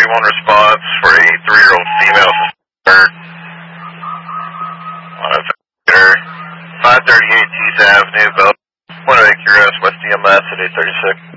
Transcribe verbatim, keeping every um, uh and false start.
three one response for a three-year-old female suspect. On a five thirty-eight East Avenue, Bell. One of the Curious West D M S at eight thirty-six.